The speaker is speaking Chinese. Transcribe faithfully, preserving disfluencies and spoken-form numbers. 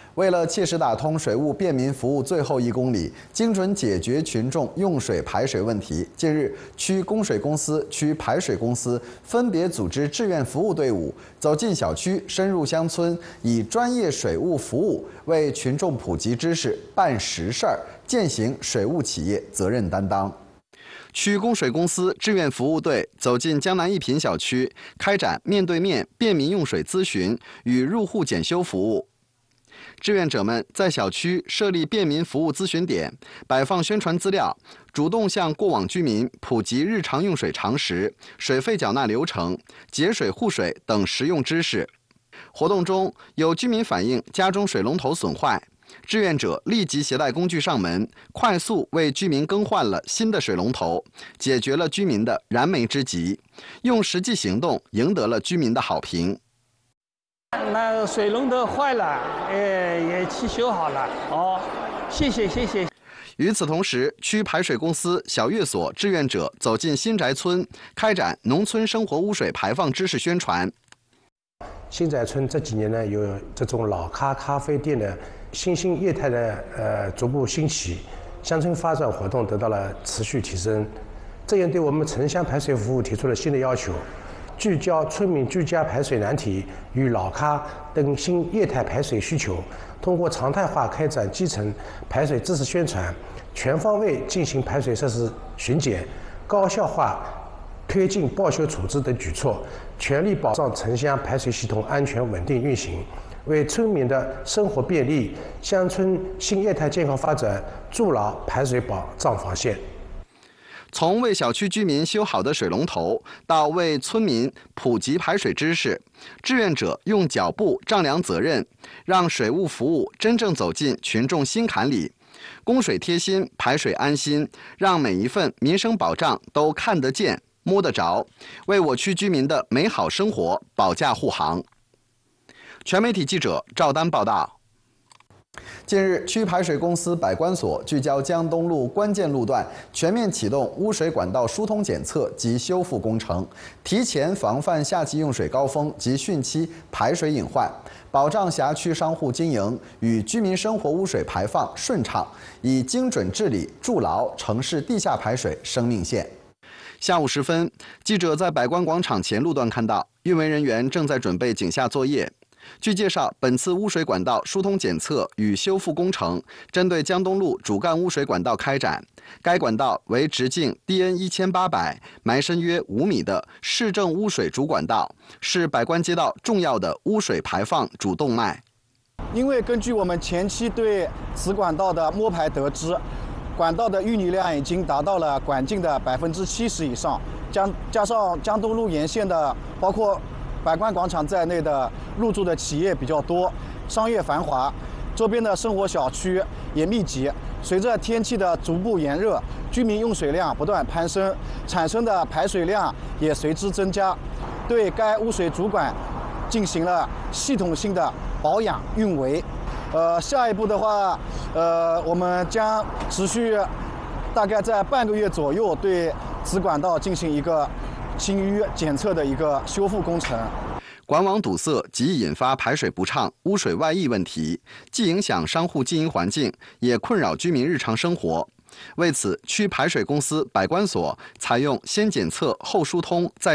为了切实打通水务便民服务最后一公里，精准解决群众用水排水问题，近日，区供水公司、区排水公司分别组织志愿服务队伍，走进小区、深入乡村，以专业水务服务为群众普及知识、办实事儿，践行水务企业责任担当。 区供水公司志愿服务队走进江南一品小区，开展面对面便民用水咨询与入户检修服务。志愿者们在小区设立便民服务咨询点，摆放宣传资料，主动向过往居民普及日常用水常识、水费缴纳流程、节水护水等实用知识。活动中，有居民反映家中水龙头损坏。 志愿者立即携带工具上门，快速为居民更换了新的水龙头，解决了居民的燃眉之急，用实际行动赢得了居民的好评。 那水龙头坏了，呃，也去修好了。哦，谢谢谢谢。 与此同时，区排水公司小月所志愿者走进新宅村，开展农村生活污水排放知识宣传。 新宅村这几年呢，有这种老咖咖啡店的 新兴业态的呃逐步兴起，乡村发展活动得到了持续提升，这也对我们城乡排水服务提出了新的要求，聚焦村民居家排水难题与老咖等新业态排水需求，通过常态化开展基层排水知识宣传，全方位进行排水设施巡检，高效化推进报修处置等举措，全力保障城乡排水系统安全稳定运行。 为村民的生活便利、乡村新业态健康发展筑牢排水保障防线。 从为小区居民修好的水龙头，到为村民普及排水知识，志愿者用脚步丈量责任，让水务服务真正走进群众心坎里。供水贴心，排水安心，让每一份民生保障都看得见、摸得着，为我区居民的美好生活保驾护航。 全媒体记者赵丹报道。近日，区排水公司百官所聚焦江东路关键路段，全面启动污水管道疏通检测及修复工程，提前防范夏季用水高峰及汛期排水隐患，保障辖区商户经营与居民生活污水排放顺畅，以精准治理筑牢城市地下排水生命线。 下午时分，记者在百官广场前路段看到，运维人员正在准备井下作业。 据介绍，本次污水管道疏通检测与修复工程针对江东路主干污水管道开展。该管道为直径 D N 一千八百、埋深约五米的市政污水主管道，是百官街道重要的污水排放主动脉。 因为根据我们前期对此管道的摸排得知，管道的淤泥量已经达到了管径的百分之七十以上，加加上江东路沿线的包括 百官广场在内的入驻的企业比较多，商业繁华，周边的生活小区也密集。随着天气的逐步炎热，居民用水量不断攀升，产生的排水量也随之增加。对该污水主管进行了系统性的保养运维。呃，下一步的话，呃，我们将持续大概在半个月左右对此管道进行一个 清淤检测的一个修复工程。 管网堵塞极易引发排水不畅、污水外溢问题，既影响商户经营环境，也困扰居民日常生活。为此，区排水公司百官所采用先检测后疏通再